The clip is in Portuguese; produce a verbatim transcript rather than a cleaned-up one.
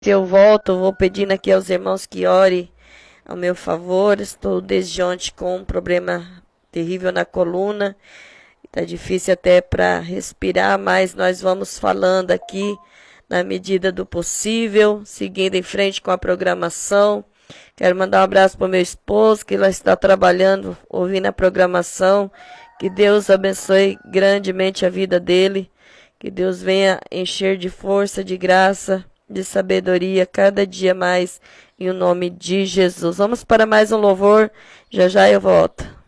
Eu volto, vou pedindo aqui aos irmãos que orem ao meu favor. Estou desde ontem com um problema terrível na coluna. Está difícil até para respirar, mas nós vamos falando aqui na medida do possível, seguindo em frente com a programação. Quero mandar um abraço para o meu esposo, que lá está trabalhando, ouvindo a programação. Que Deus abençoe grandemente a vida dele. Que Deus venha encher de força, de graça, de sabedoria, cada dia mais, em o nome de Jesus. Vamos para mais um louvor, já já eu volto.